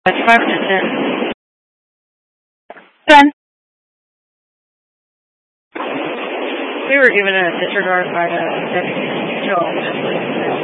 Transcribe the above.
That's 5%. 10. We were given a disregard by the deputy.